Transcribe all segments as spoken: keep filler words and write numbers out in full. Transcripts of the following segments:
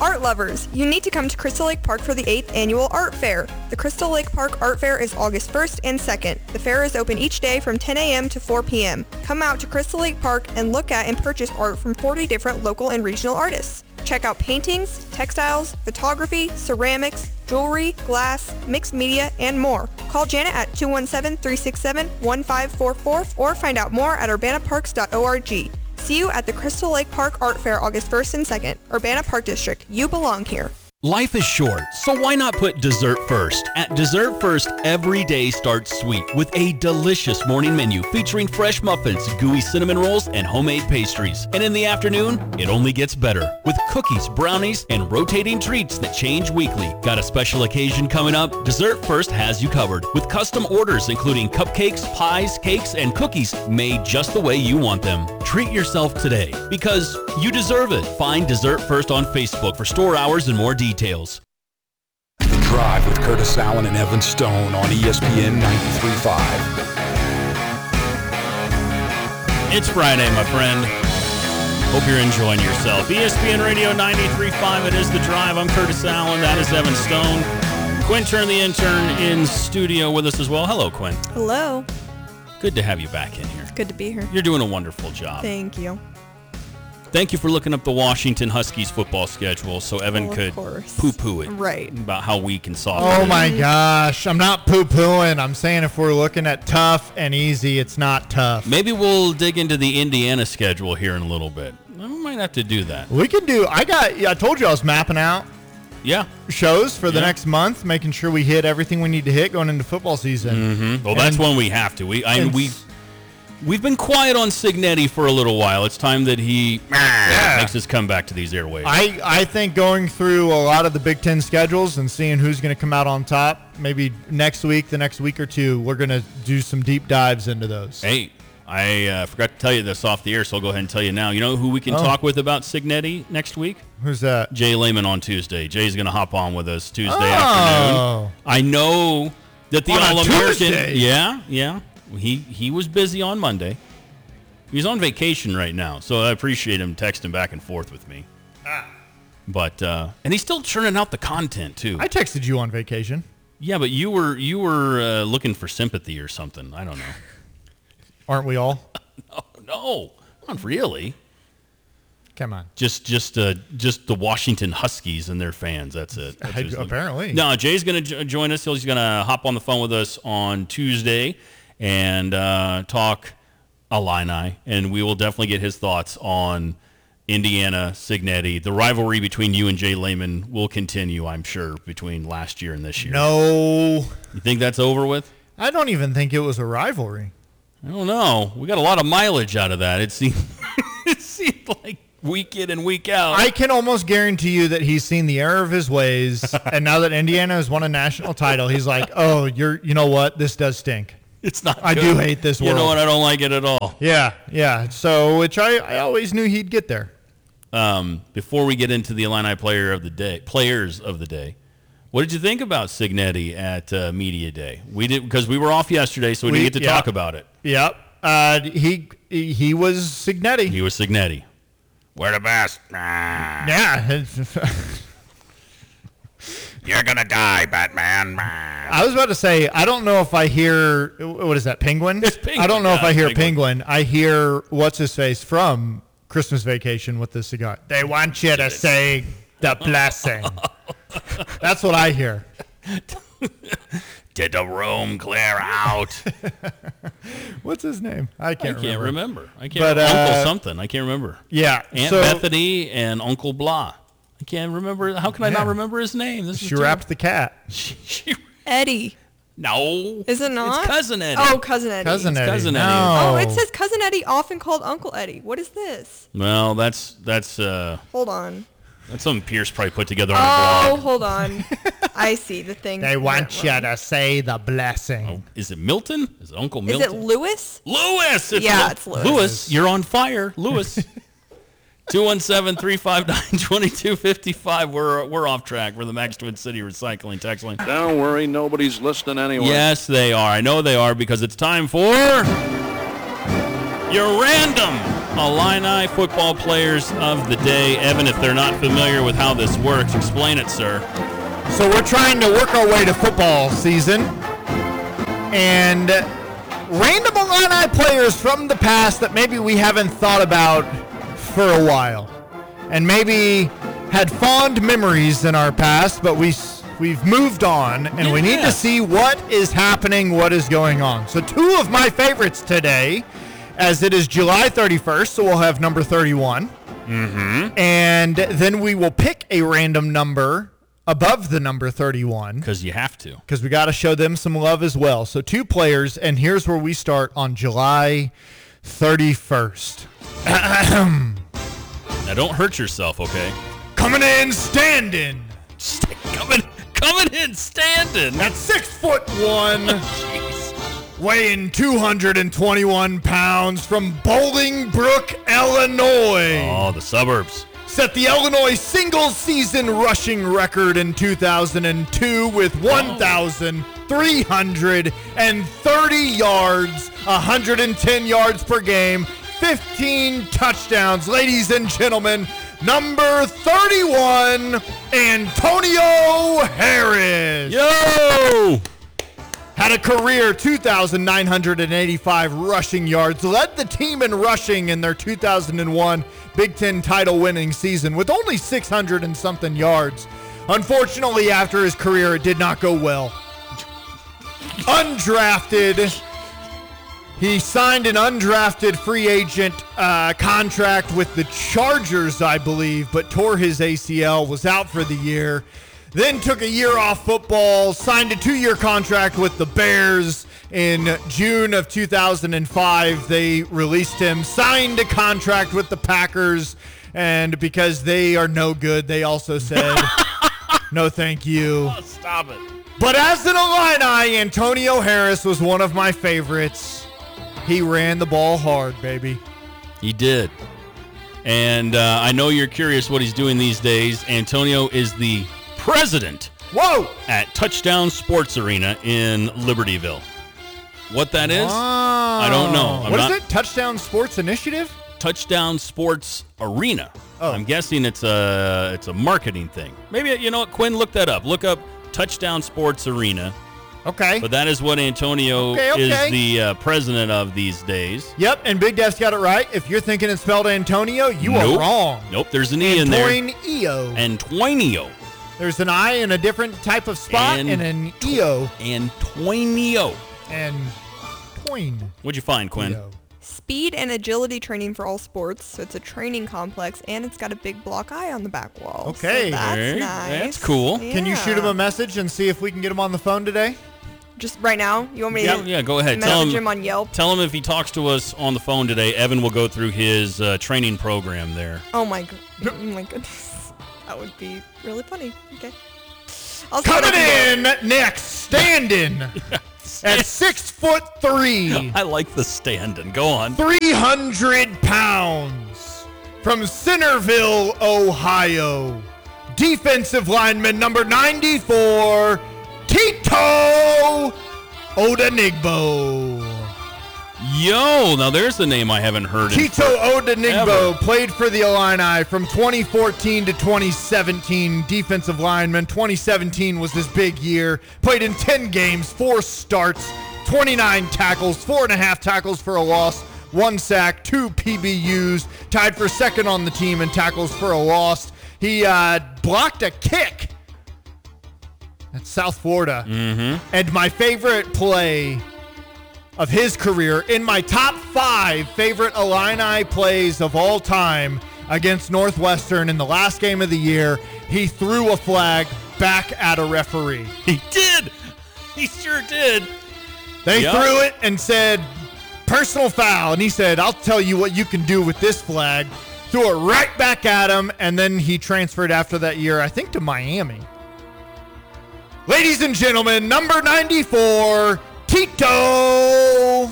Art lovers, you need to come to Crystal Lake Park for the eighth Annual Art Fair. The Crystal Lake Park Art Fair is August first and second. The fair is open each day from ten a.m. to four p.m. Come out to Crystal Lake Park and look at and purchase art from forty different local and regional artists. Check out paintings, textiles, photography, ceramics, jewelry, glass, mixed media, and more. Call Janet at two one seven, three six seven, one five four four or find out more at urbana parks dot org. See you at the Crystal Lake Park Art Fair August first and second. Urbana Park District. You belong here. Life is short, so why not put dessert first? At Dessert First, every day starts sweet with a delicious morning menu featuring fresh muffins, gooey cinnamon rolls, and homemade pastries. And in the afternoon, it only gets better with cookies, brownies, and rotating treats that change weekly. Got a special occasion coming up? Dessert First has you covered with custom orders including cupcakes, pies, cakes, and cookies made just the way you want them. Treat yourself today because you deserve it. Find Dessert First on Facebook for store hours and more details. Details. The Drive with Curtis Allen and Evan Stone on E S P N ninety-three point five. It's Friday, my friend. Hope you're enjoying yourself. E S P N Radio ninety-three point five, it is The Drive. I'm Curtis Allen. That is Evan Stone. Quinn Turn, the intern, in studio with us as well. Hello, Quinn. Hello. Good to have you back in here. Good to be here. You're doing a wonderful job. Thank you. Thank you for looking up the Washington Huskies football schedule so Evan oh, could course. poo-poo it. Right. About how weak and soft Oh, it is. my gosh. I'm not poo-pooing. I'm saying if we're looking at tough and easy, it's not tough. Maybe we'll dig into the Indiana schedule here in a little bit. We might have to do that. We can do, I got, I told you I was mapping out Yeah. shows for the Yeah. next month, making sure we hit everything we need to hit going into football season. Mm-hmm. Well, that's And- when we have to. We, I mean, and- we, we've been quiet on Signetti for a little while. It's time that he Yeah. makes his comeback to these airwaves. I, I think going through a lot of the Big Ten schedules and seeing who's going to come out on top, maybe next week, the next week or two, we're going to do some deep dives into those. Hey, I uh, forgot to tell you this off the air, so I'll go ahead and tell you now. You know who we can Oh. talk with about Signetti next week? Who's that? Jay Lehman on Tuesday. Jay's going to hop on with us Tuesday Oh. afternoon. I know that the On a All-American. Tuesday? Yeah, yeah. He he was busy on Monday. He's on vacation right now, so I appreciate him texting back and forth with me. Ah. But uh, and he's still churning out the content too. I texted you on vacation. Yeah, but you were you were uh, looking for sympathy or something. I don't know. Aren't we all? No, no, not really. Come on. Just, just, uh, just the Washington Huskies and their fans. That's it. That's I- who's looking- apparently. No, Jay's going to join us. He's going to hop on the phone with us on Tuesday and uh, talk Illini, and we will definitely get his thoughts on Indiana, Signetti. The rivalry between you and Jay Lehman will continue, I'm sure, between last year and this year. No. You think that's over with? I don't even think it was a rivalry. I don't know. We got a lot of mileage out of that. It seemed, it seemed like week in and week out. I can almost guarantee you that he's seen the error of his ways, and now that Indiana has won a national title, he's like, "Oh, you're, you know what? This does stink." It's not. I good. do hate this You world. know what? I don't like it at all. Yeah, yeah. So, which I, I always knew he'd get there. Um, before we get into the Illini player of the day, players of the day, what did you think about Signetti at uh, Media Day? We did because we were off yesterday, so we, We- didn't get to yeah. talk about it. Yep. Uh, he he was Signetti. He was Signetti. We're the best. Ah, Yeah. you're gonna die, Batman. I was about to say, I don't know if I hear, what is that, Penguin? It's Penguin, I don't know yeah, if I hear Penguin. Penguin. I hear, what's his face from Christmas Vacation with the cigar. They want you to say the blessing. That's what I hear. Did the room clear out? What's his name? I I can't, can't remember. remember. I can't But, remember. Uncle uh, something. I can't remember. Yeah. Aunt so Bethany and Uncle Blah. I can't remember. How can I not Yeah. remember his name? This is she terrible. wrapped the cat. She, she, Eddie. no. Is it not? It's Cousin Eddie. Oh, Cousin Eddie. Cousin Eddie. Cousin Eddie. No. Oh, it says Cousin Eddie, often called Uncle Eddie. What is this? Well, that's that's uh Hold on. that's something Pierce probably put together on a Oh, blog. hold on. I see the thing. They want went you wrong. to say the blessing. Oh, is it Milton? Is it Uncle Is Milton? it Lewis? Lewis? It's Yeah, Lu- it's Lewis. Lewis, you're on fire. Lewis. two one seven, three five nine, two two five five. We're we're off track for the Max Twin City Recycling text line. Don't worry, nobody's listening anyway. Yes, they are. I know they are because it's time for your random Illini football players of the day. Evan, if they're not familiar with how this works, explain it, sir. So we're trying to work our way to football season, and random Illini players from the past that maybe we haven't thought about for a while, and maybe had fond memories in our past, but we we've moved on, and we need to see what is happening, what is going on. So two of my favorites today, as it is July thirty-first, so we'll have number thirty-one, Mm-hmm. and then we will pick a random number above the number thirty-one. Because you have to. Because we got to show them some love as well. So two players, and here's where we start on July thirty-first. Now, don't hurt yourself, okay? Coming in standing. St- coming, coming in standing. At six foot one, Jeez. weighing two hundred twenty-one pounds from Bolingbrook, Illinois. Oh, the suburbs. Set the Illinois single-season rushing record in two thousand two with one thousand three hundred thirty yards, one hundred ten yards per game, fifteen touchdowns. Ladies and gentlemen, number thirty-one, Antonio Harris. Yo! Had a career two thousand nine hundred eighty-five rushing yards, led the team in rushing in their two thousand one Big Ten title winning season with only six hundred and something yards. Unfortunately, after his career, it did not go well. Undrafted. He signed an undrafted free agent uh, contract with the Chargers, I believe, but tore his A C L, was out for the year. Then took a year off football, signed a two-year contract with the Bears. In June of two thousand five, they released him, signed a contract with the Packers, and because they are no good, they also said, no thank you. Oh, stop it. But as an Illini, Antonio Harris was one of my favorites. He ran the ball hard, baby. He did. And uh, I know you're curious what he's doing these days. Antonio is the president Whoa! at Touchdown Sports Arena in Libertyville. What that is, I don't know. I'm What is not- it? Touchdown Sports Initiative? Touchdown Sports Arena. Oh. I'm guessing it's a it's a marketing thing. Maybe, you know what, Quinn, look that up. Look up Touchdown Sports Arena. Okay. But that is what Antonio Okay, okay. is the uh, president of these days. Yep, and Big Dev's got it right. If you're thinking it's spelled Antonio, you Nope. are wrong. Nope, there's an E in there. Antonio. Antonio. There's an I in a different type of spot An- and an E O. Antonio. And Toin. What'd you find, Quinn? Speed and agility training for all sports. So it's a training complex, and it's got a big block eye on the back wall. Okay. So that's Very- nice. that's cool. Can you shoot him Yeah. a message and see if we can get him on the phone today? Just right now? You want me Yeah, to yeah, go ahead. Tell message him, him on Yelp? tell him if he talks to us on the phone today, Evan will go through his uh, training program there. Oh my, go- oh my goodness. That would be really funny. Okay. I'll see what I Coming can do. in next, standing at six foot three. I like the stand-in. Go on. three hundred pounds from Centerville, Ohio. Defensive lineman number ninety-four, Tito Odenigbo. Yo, now there's a name I haven't heard in Tito Odenigbo forever. played for the Illini from twenty fourteen to twenty seventeen, defensive lineman. twenty seventeen was his big year. Played in ten games, four starts, twenty-nine tackles, four and a half tackles for a loss, one sack, two P B Us, tied for second on the team in tackles for a loss. He uh, blocked a kick at South Florida. Mm-hmm. And my favorite play of his career, in my top five favorite Illini plays of all time against Northwestern in the last game of the year, he threw a flag back at a referee. He did. He sure did. They Yep. threw it and said, personal foul. And he said, I'll tell you what you can do with this flag. Threw it right back at him, and then he transferred after that year, I think, to Miami. Ladies and gentlemen, number ninety-four, Tito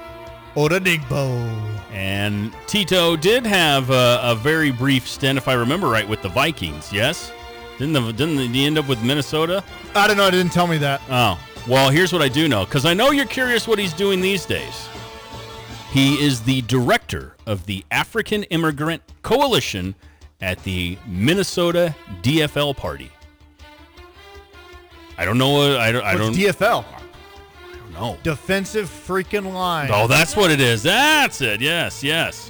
Odenigbo. And Tito did have a, a very brief stint, if I remember right, with the Vikings, yes? Didn't, the, didn't he end up with Minnesota? I don't know. It didn't tell me that. Oh, well, here's what I do know, because I know you're curious what he's doing these days. He is the director of the African Immigrant Coalition at the Minnesota D F L party. I don't know. I don't. I What's don't. D F L? I don't know. Defensive freaking line. Oh, that's what it is. That's it. Yes, yes.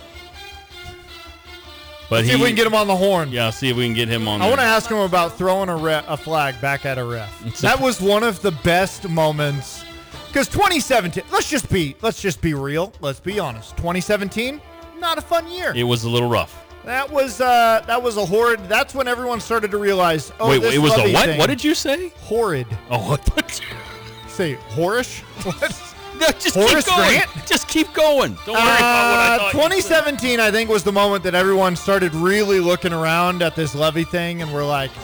But Let's he, see if we can get him on the horn. Yeah, see if we can get him on. I want to there. ask him about throwing a, re- a flag back at a ref. That was one of the best moments. Because twenty seventeen, let's just be let's just be real. Let's be honest. twenty seventeen, not a fun year. It was a little rough. That was uh, that was a horrid. That's when everyone started to realize. Oh, Wait, this it was a Lovey what? thing, What did you say? Horrid. Oh, what? The Say horish? What? no, just Horace keep going. Grant? Just keep going. Don't worry about what I Uh, thought. twenty seventeen, I think, was the moment that everyone started really looking around at this levy thing, and we're like,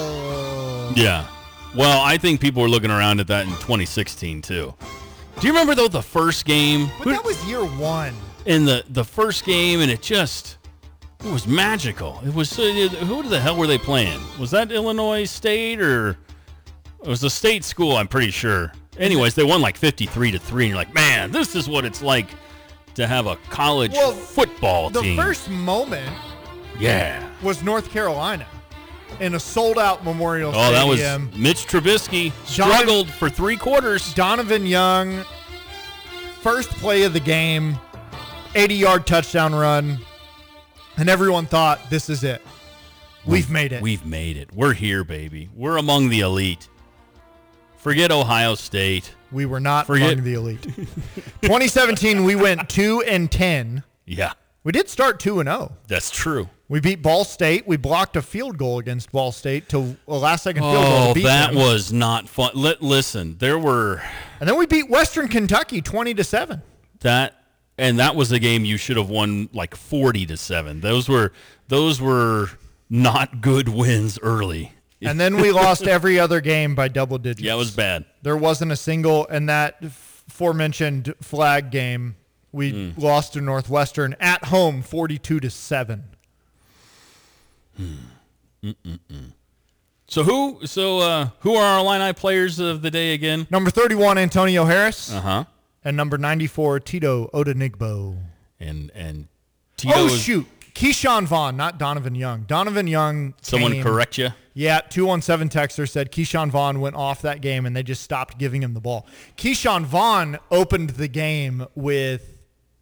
oh. Yeah. Well, I think people were looking around at that in twenty sixteen too. Do you remember though the first game? But that was year one. In the the first game, and it just it was magical. It was uh, who the hell were they playing? Was that Illinois State or it was a state school? I'm pretty sure. Anyways, they won like fifty-three to three, and you're like, man, this is what it's like to have a college Well, football The team. first moment yeah. was North Carolina in a sold-out Memorial Oh, that was Stadium. Mitch Trubisky struggled for three quarters. Donovan Young, first play of the game, eighty-yard touchdown run, and everyone thought, this is it. We've made it. We've made it. We're here, baby. We're among the elite. Forget Ohio State. We were not Forget- among the elite. twenty seventeen, we went two and ten. Yeah, We did start two and oh. that's true. We beat Ball State. We blocked a field goal against Ball State to a last-second field goal Oh, to beat that them. was not fun. Li- listen, there were And then we beat Western Kentucky twenty to seven. that, and that was a game you should have won like forty to seven. Those were those were not good wins early. And then we lost every other game by double digits. Yeah, it was bad. There wasn't a single, and that aforementioned flag game, we Mm. lost to Northwestern at home forty-two to seven. So who? So uh, who are our Illini players of the day again? Number thirty-one, Antonio Harris. Uh huh. And number ninety-four, Tito Odenigbo. And and Tito. Oh, is- shoot. Keyshawn Vaughn, not Donovan Young. Donovan Young Someone came- correct you. Yeah, two one seven texter said Keyshawn Vaughn went off that game and they just stopped giving him the ball. Keyshawn Vaughn opened the game with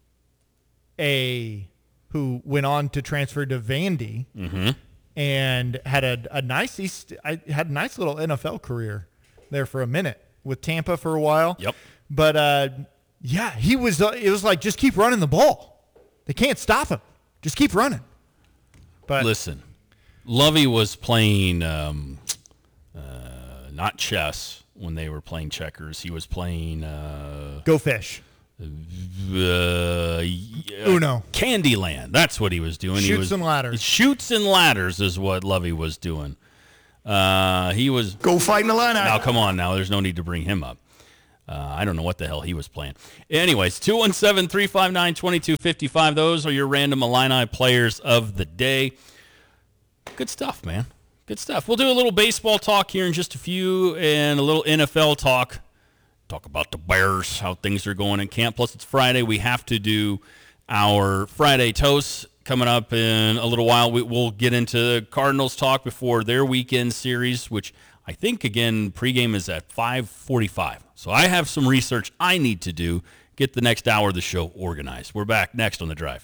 a who went on to transfer to Vandy Mm-hmm. and had a, a nice East, I had a nice little N F L career there for a minute with Tampa for a while. Yep. But uh, yeah, he was. Uh, it was like just keep running the ball. They can't stop him. Just keep running. But Listen, Lovey was playing um, uh, not chess when they were playing checkers. He was playing uh, go fish. uh, yeah, Uno. Candyland. That's what he was doing. he Shoots was, and ladders. Shoots and ladders is what Lovey was doing. Uh, he was. Go fight in the line. Now, come on now. There's no need to bring him up. Uh, I don't know what the hell he was playing. Anyways, two one seven, three five nine, two two five five. Those are your random Illini players of the day. Good stuff, man. Good stuff. We'll do a little baseball talk here in just a few and a little N F L talk. Talk about the Bears, how things are going in camp. Plus, it's Friday. We have to do our Friday toast coming up in a little while. We, we'll get into Cardinals talk before their weekend series, which I think, again, pregame is at five forty-five. So I have some research I need to do, get the next hour of the show organized. We're back next on The Drive.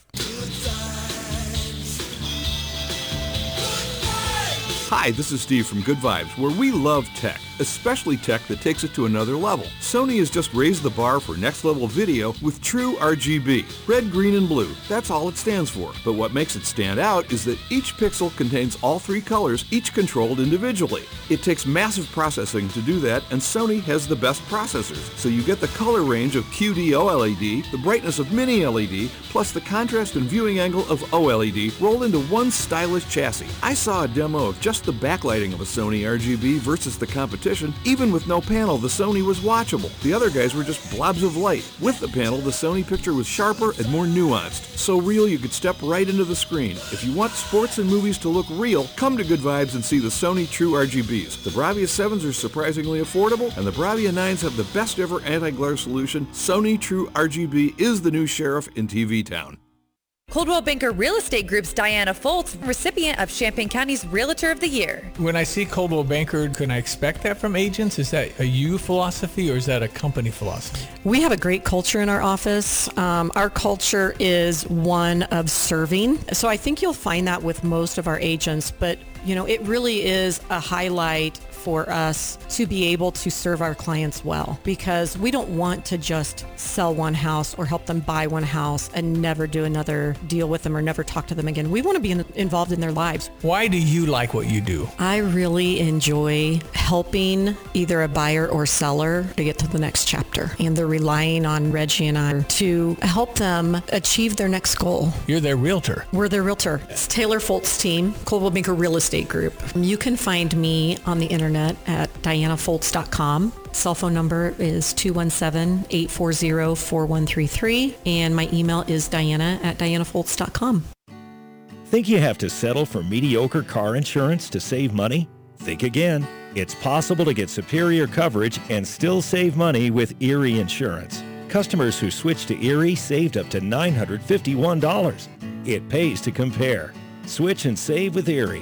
Hi, this is Steve from Good Vibes, where we love tech, especially tech that takes it to another level. Sony has just raised the bar for next-level video with true R G B. Red, green, and blue. That's all it stands for. But what makes it stand out is that each pixel contains all three colors, each controlled individually. It takes massive processing to do that, and Sony has the best processors. So you get the color range of Q D O L E D, the brightness of Mini L E D, plus the contrast and viewing angle of O L E D rolled into one stylish chassis. I saw a demo of just the backlighting of a Sony R G B versus the competition, competition. Even with no panel, the Sony was watchable. The other guys were just blobs of light. With the panel, the Sony picture was sharper and more nuanced. So real you could step right into the screen. If you want sports and movies to look real, come to Good Vibes and see the Sony True R G Bs. The Bravia sevens are surprisingly affordable, and the Bravia nines have the best ever anti-glare solution. Sony True R G B is the new sheriff in T V town. Coldwell Banker Real Estate Group's Diana Foltz, recipient of Champaign County's Realtor of the Year. When I see Coldwell Banker, can I expect that from agents? Is that a you philosophy or is that a company philosophy? We have a great culture in our office. Um, our culture is one of serving. So I think you'll find that with most of our agents, but you know, it really is a highlight for us to be able to serve our clients well, because we don't want to just sell one house or help them buy one house and never do another deal with them or never talk to them again. We want to be in, involved in their lives. Why do you like what you do? I really enjoy helping either a buyer or seller to get to the next chapter, and they're relying on Reggie and I to help them achieve their next goal. You're their realtor. We're their realtor. It's Taylor Foltz team, Coldwell Banker Real Estate Group. You can find me on the internet at diana foltz dot com. Cell phone number is two one seven, eight four zero, four one three three, and my email is diana at diana foltz dot com. Think you have to settle for mediocre car insurance to save money? Think again. It's possible to get superior coverage and still save money with Erie Insurance. Customers who switched to Erie saved up to nine hundred fifty-one dollars. It pays to compare. Switch and save with Erie.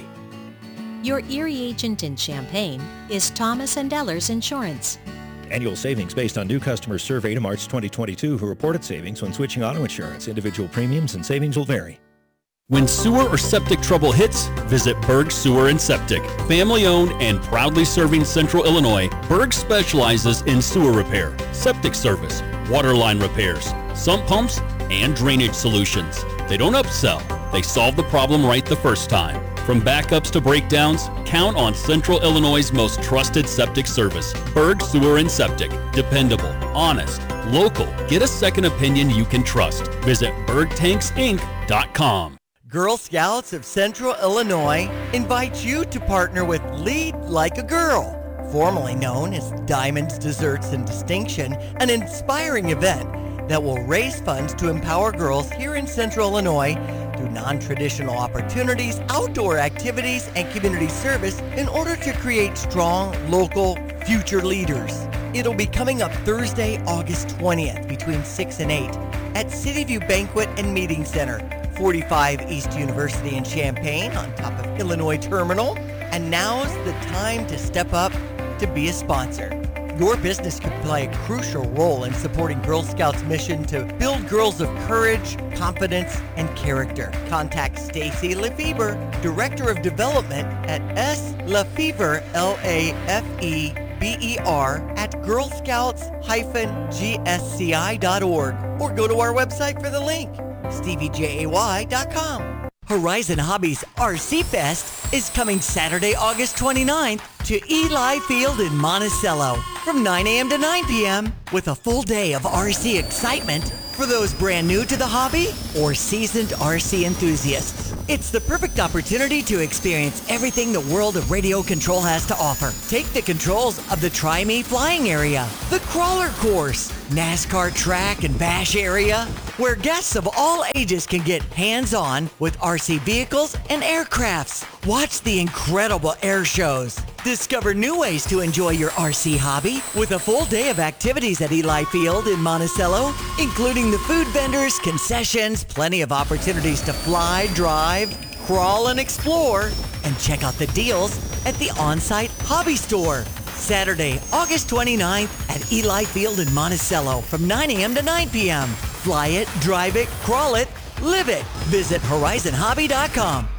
Your Erie agent in Champaign is Thomas and Ellers Insurance. Annual savings based on new customers surveyed in March twenty twenty-two who reported savings when switching auto insurance. Individual premiums and savings will vary. When sewer or septic trouble hits, visit Berg Sewer and Septic. Family owned and proudly serving Central Illinois, Berg specializes in sewer repair, septic service, water line repairs, sump pumps, and drainage solutions. They don't upsell, they solve the problem right the first time. From backups to breakdowns, count on Central Illinois' most trusted septic service. Berg Sewer and Septic. Dependable, honest, local. Get a second opinion you can trust. Visit berg tanks inc dot com. Girl Scouts of Central Illinois invite you to partner with Lead Like a Girl, formerly known as Diamonds, Desserts, and Distinction, an inspiring event that will raise funds to empower girls here in Central Illinois through non-traditional opportunities, outdoor activities, and community service in order to create strong, local, future leaders. It'll be coming up Thursday, August twentieth between six and eight at City View Banquet and Meeting Center, forty-five East University in Champaign on top of Illinois Terminal. And now's the time to step up to be a sponsor. Your business could play a crucial role in supporting Girl Scouts' mission to build girls of courage, confidence, and character. Contact Stacy Lefever, Director of Development at S. Lefever, L A F E B E R, at girl scouts dash g s c i dot org, or go to our website for the link, stevie jay dot com. Horizon Hobbies R C Fest is coming Saturday, August twenty-ninth to Eli Field in Monticello from nine a.m. to nine p.m. with a full day of R C excitement for those brand new to the hobby or seasoned R C enthusiasts. It's the perfect opportunity to experience everything the world of radio control has to offer. Take the controls of the Try Me flying area, the crawler course, NASCAR track and bash area, where guests of all ages can get hands-on with R C vehicles and aircrafts. Watch the incredible air shows. Discover new ways to enjoy your R C hobby with a full day of activities at Eli Field in Monticello, including the food vendors, concessions, plenty of opportunities to fly, drive, crawl, and explore. And check out the deals at the on-site hobby store. Saturday, August twenty-ninth at Eli Field in Monticello from nine a.m. to nine p.m. Fly it, drive it, crawl it, live it. Visit horizon hobby dot com.